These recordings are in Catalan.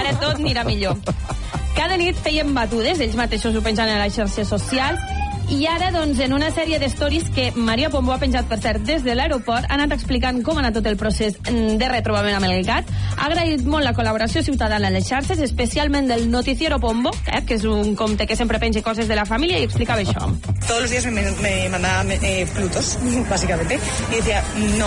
tot anirà millor. Cada nit feien batudes, ells mateixos ho pengen a les xarxes socials, i ara, doncs, en una sèrie de stories que Maria Pombo ha penjat, per cert, des de l'aeroport, ha anat explicant com ha anat tot el procés de retrobament amb el gat. Ha agraït molt la col·laboració ciutadana en les xarxes, especialment del Noticiero Pombo, que és un compte que sempre penja coses de la família, i explicava això. Todos los días me mandaba plutos, básicamente, y decía, no,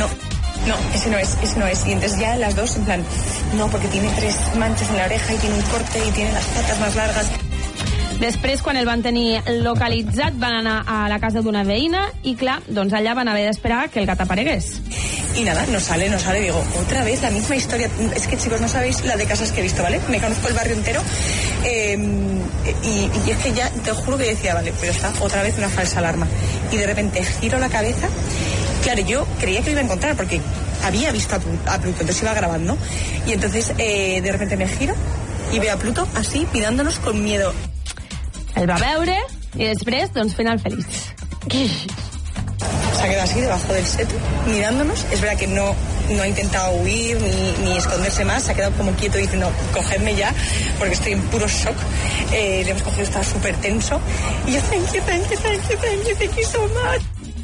ese no es. Y entonces ya las dos, en plan, no, porque tiene 3 manchas en la oreja y tiene un corte y tiene las patas más largas. Després, quan el van tenir localitzat, van anar a la casa d'una veïna i, clar, doncs allà van haver d'esperar que el gat aparegués. Y nada, no sale, digo, otra vez la misma historia. Es que, chicos, no sabéis la de casas que he visto, ¿vale? Me conozco el barrio entero. Y es que ya, te juro que decía, vale, pero está otra vez una falsa alarma. Y de repente giro la cabeza. Claro, yo creía que lo iba a encontrar porque había visto a Pluto, entonces iba grabando. Y entonces, de repente me giro y veo a Pluto así, mirándonos con miedo. El va veure i després, doncs, final feliç. Se ha quedado así debajo del seto, mirándonos. Es verdad que no ha intentado huir ni esconderse más. Se ha quedado como quieto diciendo, cogedme ya, porque estoy en puro shock. Le hemos cogido, estaba súper tenso. Y yo, thank you so much.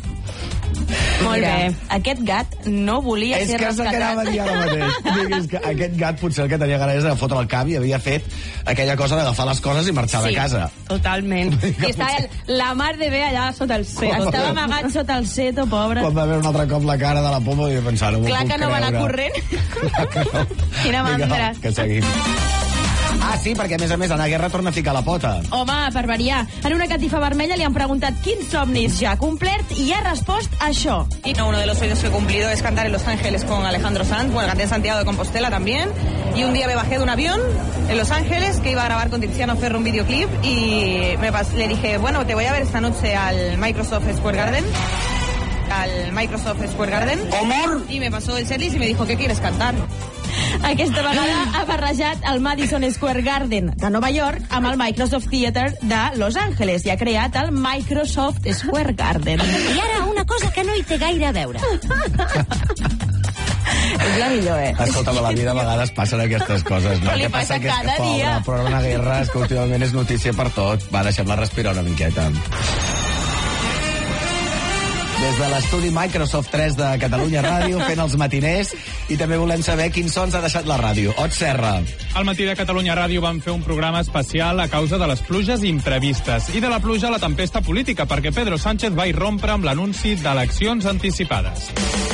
Molt bé. Aquest gat no volia ser rescatat. És que s'acabava a dir ara mateix. Digues que aquest gat potser el que tenia ganes de fotre el cap i havia fet aquella cosa d'agafar les coses i marxar de casa. Totalment. I està la mar de bé allà sota el seto. Estava amagat sota el seto, pobre. Quan va veure un altre cop la cara de la Pombo i pensar, no m'ho puc creure. Clar que no va anar corrent. Quina mandra. Que seguim. Ah, sí, perquè a més Ana Guerra torna a ficar la pota. Home, per variar. En una catifa vermella li han preguntat quins somnis ja ha complert i ha respost això. Y uno de los sueños que he cumplido es cantar en Los Ángeles con Alejandro Sanz. Bueno, canté en Santiago de Compostela también. Y un día me bajé de un avión en Los Ángeles que iba a grabar con Tiziano Ferro un videoclip y le dije, bueno, te voy a ver esta noche al Microsoft Square Garden. Amor! Y me pasó el setlist y me dijo, ¿qué quieres cantar? Aquesta vegada ha barrejat el Madison Square Garden de Nova York amb el Microsoft Theater de Los Angeles i ha creat el Microsoft Square Garden. I ara una cosa que no hi té gaire a veure. És la millor, Escolta, a la vida a vegades passen aquestes coses, no? Però li passa cada dia. Però Ana Guerra és que últimament és notícia per tot. Va, deixem-la respirar una miqueta. Des de l'estudi Microsoft 3 de Catalunya Ràdio, fent els matiners, i també volem saber quins sons ha deixat la ràdio. Ot Serra. Al matí de Catalunya Ràdio vam fer un programa especial a causa de les pluges imprevistes i de la pluja a la tempesta política, perquè Pedro Sánchez va irrompre amb l'anunci d'eleccions anticipades.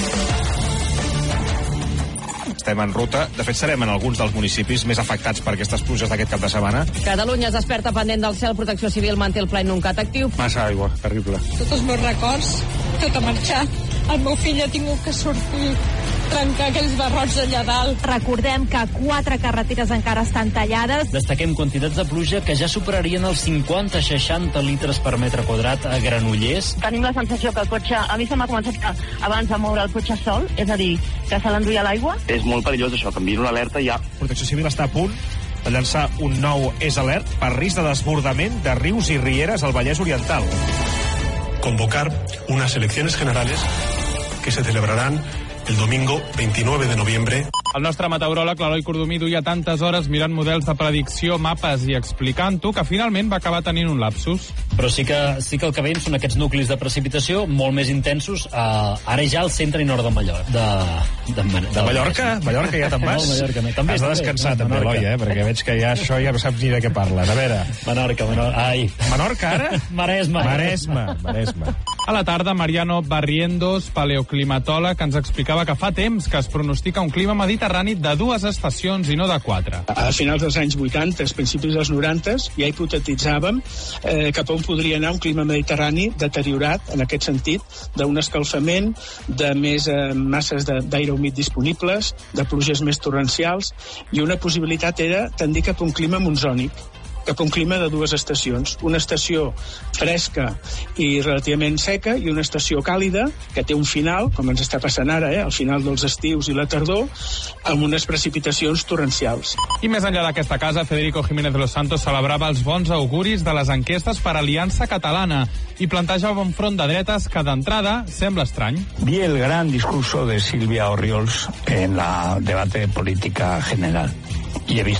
Estem en ruta. De fet, serem en alguns dels municipis més afectats per aquestes pluges d'aquest cap de setmana. Catalunya es desperta pendent del cel. Protecció Civil manté el pla inuncat actiu. Massa aigua, terrible. Tots els meus records, tot ha marxat. El meu fill ha tingut que sortir, trencar aquells barrots allà dalt. Recordem que 4 carreteres encara estan tallades. Destaquem quantitats de pluja que ja superarien els 50-60 litres per metre quadrat a Granollers. Tenim la sensació que el cotxe, a mi se m'ha començat abans de moure el cotxe sol, és a dir, que se l'enduia l'aigua. És molt perillós això, que enviïn una alerta ja. Protecció Civil està a punt de llançar un nou alert per risc de desbordament de rius i rieres al Vallès Oriental. Convocar unas elecciones generales que se celebrarán el domingo 29 de noviembre. El nostre meteoròleg, l'Eloi Cordomí, duia tantes hores mirant models de predicció, mapes i explicant-ho, que finalment va acabar tenint un lapsus. Però sí que el que veiem són aquests nuclis de precipitació molt més intensos, ara ja al centre i nord de Mallorca. De Mallorca? Mallorca ja te'n vas? No, Mallorca no. També, has de descansar també, Eloi, perquè veig que ja això ja no saps ni de què parles. A veure... Menorca. Ai. Menorca, ara? Maresme. A la tarda, Mariano Barrientos, paleoclimatòleg, ens explicava que fa temps que es pronostica un clima mediterrani de 2 estacions i no de 4. A finals dels anys 80, als principis dels 90, ja hipotetitzàvem cap on podria anar un clima mediterrani deteriorat, en aquest sentit, d'un escalfament, de més masses d'aire humit disponibles, de pluges més torrencials, i una possibilitat era tendir cap a un clima monsònic, cap a un clima de 2 estacions. Una estació fresca i relativament seca i una estació càlida que té un final, com ens està passant ara, al final dels estius i la tardor, amb unes precipitacions torrencials. I més enllà d'aquesta casa, Federico Jiménez de los Santos celebrava els bons auguris de les enquestes per Aliança Catalana i plantejava un front de dretes que d'entrada sembla estrany. Vi el gran discurso de Silvia Orriols en la debate de política general y he visto